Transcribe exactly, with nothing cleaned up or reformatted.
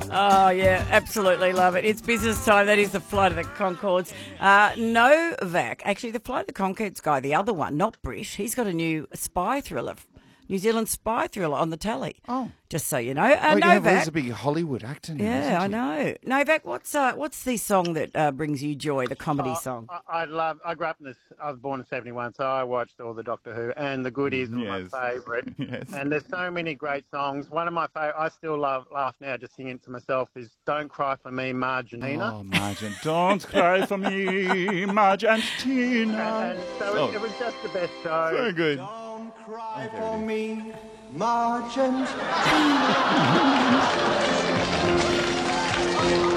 Oh, yeah, absolutely love it. It's business time. That is the Flight of the Conchords. Uh, Novak, actually, the Flight of the Conchords guy, the other one, not Brish, he's got a new spy thriller, New Zealand spy thriller on the telly. Oh. Just so you know. Uh, oh, yeah, well, Novak. he's a big Hollywood actor now, Yeah, isn't I he? know. Novak, what's uh, what's the song that uh, brings you joy, the comedy Oh, song? I, I love. I grew up in this. I was born in seventy-one, so I watched all the Doctor Who, and the Goodies were Yes. my favourite. Yes. And there's so many great songs. One of my favourite, I still love, laugh now just singing it to myself, is "Don't Cry for Me, Marginina." Oh, Margin. Don't cry for me, Marge and Tina. And, and so Oh. it, it was just the best show. So good. Don't cry Oh, there for it is. me, Marge and